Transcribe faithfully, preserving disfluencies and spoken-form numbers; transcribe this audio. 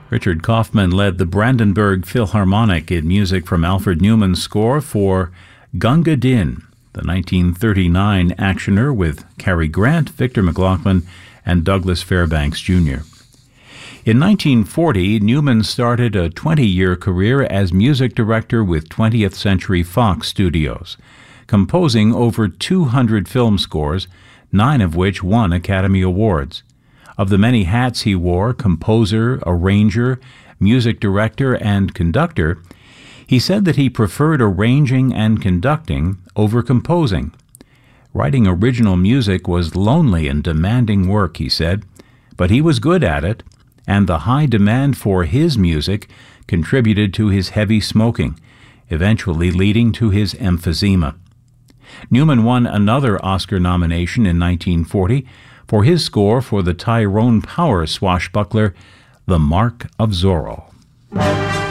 Richard Kaufman led the Brandenburg Philharmonic in music from Alfred Newman's score for Gunga Din, the nineteen thirty-nine actioner with Cary Grant, Victor McLaglen, and Douglas Fairbanks Junior In nineteen forty, Newman started a twenty-year career as music director with twentieth Century Fox Studios, composing over two hundred film scores, nine of which won Academy Awards. Of the many hats he wore, composer, arranger, music director, and conductor, he said that he preferred arranging and conducting over composing. Writing original music was lonely and demanding work, he said, but he was good at it, and the high demand for his music contributed to his heavy smoking, eventually leading to his emphysema. Newman won another Oscar nomination in nineteen forty for his score for the Tyrone Power swashbuckler, The Mark of Zorro.